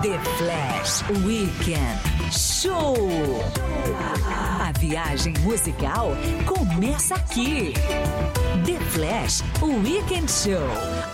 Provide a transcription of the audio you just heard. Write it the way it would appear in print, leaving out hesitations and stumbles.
The Flash Weekend Show. A viagem musical começa aqui. The Flash Weekend Show.